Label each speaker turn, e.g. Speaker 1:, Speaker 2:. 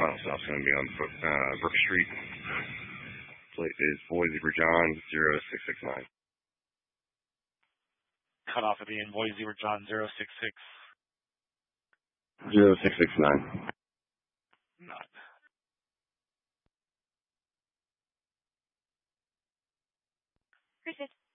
Speaker 1: final stop's going to be on Brook Street. Plate is Boise, John 0669.
Speaker 2: Cut off at the end, Boise, John 066.
Speaker 1: 0669.
Speaker 2: Not.
Speaker 3: Appreciate it.